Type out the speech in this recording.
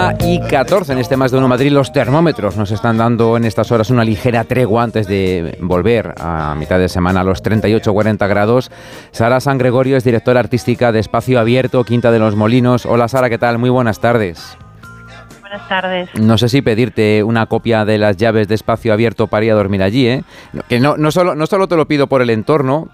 1:14 en este Más de Uno Madrid. Los termómetros nos están dando en estas horas una ligera tregua antes de volver a mitad de semana a los 38-40 grados. Sara San Gregorio es directora artística de Espacio Abierto, Quinta de los Molinos. Hola Sara, ¿qué tal? Muy buenas tardes. Buenas tardes. No sé si pedirte una copia de las llaves de Espacio Abierto para ir a dormir allí, ¿eh? Que no solo te lo pido por el entorno,